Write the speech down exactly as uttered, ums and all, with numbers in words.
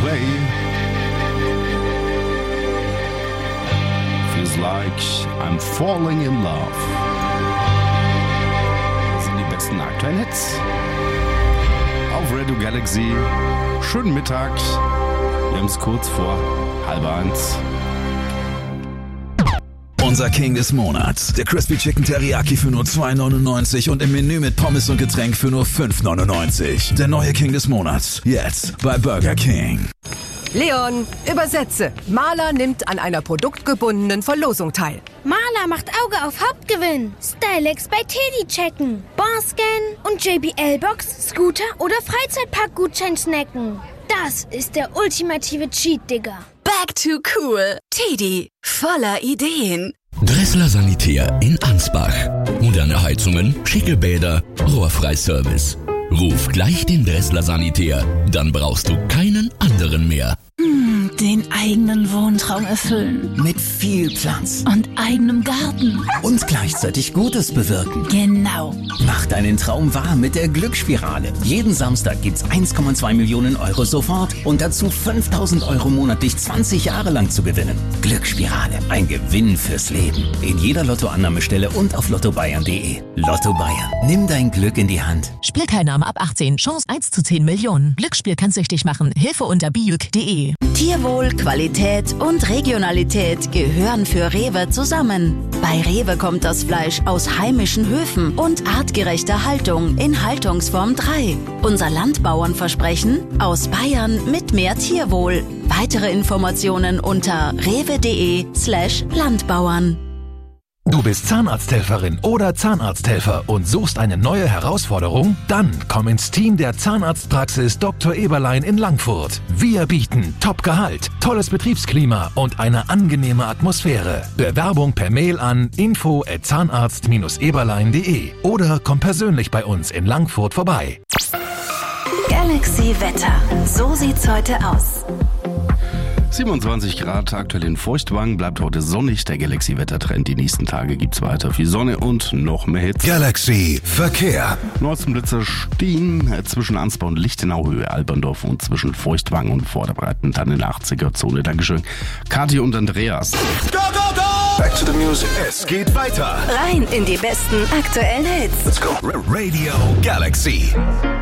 Coldplay. Feels like I'm falling in love. Das sind die besten aktuellen Hits. Auf Radio Galaxy. Schönen Mittag. Wir haben es kurz vor halb eins. Unser King des Monats. Der Crispy Chicken Teriyaki für nur zwei neunundneunzig und im Menü mit Pommes und Getränk für nur fünf neunundneunzig. Der neue King des Monats. Jetzt bei Burger King. Leon, übersetze. Maler nimmt an einer produktgebundenen Verlosung teil. Maler macht Auge auf Hauptgewinn. Stylex bei Teddy checken. Barscan und J B L-Box, Scooter oder Freizeitpark-Gutschein snacken. Das ist der ultimative Cheat, Digga. Back to cool. Teddy, voller Ideen. Dressler Sanitär in Ansbach. Moderne Heizungen, schicke Bäder, Rohrfreiservice. Ruf gleich den Dressler Sanitär, dann brauchst du keinen anderen mehr. Hm, den eigenen Wohntraum erfüllen. Mit viel Platz. Und eigenem Garten. Und gleichzeitig Gutes bewirken. Genau. Mach deinen Traum wahr mit der Glücksspirale. Jeden Samstag gibt's eins Komma zwei Millionen Euro sofort und dazu fünftausend Euro monatlich zwanzig Jahre lang zu gewinnen. Glücksspirale, ein Gewinn fürs Leben. In jeder Lottoannahmestelle und auf lotto bayern punkt de. Lotto Bayern, nimm dein Glück in die Hand. Spielteilnahme ab achtzehn, Chance eins zu zehn Millionen. Glücksspiel kann süchtig machen. Hilfe unter biuk punkt de. Tierwohl, Qualität und Regionalität gehören für Rewe zusammen. Bei Rewe kommt das Fleisch aus heimischen Höfen und artgerechter Haltung in Haltungsform drei. Unser Landbauernversprechen: aus Bayern mit mehr Tierwohl. Weitere Informationen unter rewe.de slash Landbauern. Du bist Zahnarzthelferin oder Zahnarzthelfer und suchst eine neue Herausforderung? Dann komm ins Team der Zahnarztpraxis Doktor Eberlein in Langfurt. Wir bieten Top-Gehalt, tolles Betriebsklima und eine angenehme Atmosphäre. Bewerbung per Mail an info at zahnarzt eberlein punkt de oder komm persönlich bei uns in Langfurt vorbei. Galaxy Wetter. So sieht's heute aus. siebenundzwanzig Grad, aktuell in Feuchtwangen, bleibt heute sonnig. Der Galaxy-Wettertrend. Die nächsten Tage gibt's weiter viel Sonne und noch mehr Hits. Galaxy Verkehr. Nordzenblitzer stehen zwischen Ansbach und Lichtenau, Höhe Alberndorf und zwischen Feuchtwangen und Vorderbreiten, in der achtziger-Zone. Dankeschön. Kathi und Andreas. Go, go, go! Back to the music. Es geht weiter. Rein in die besten aktuellen Hits. Let's go. Radio Galaxy.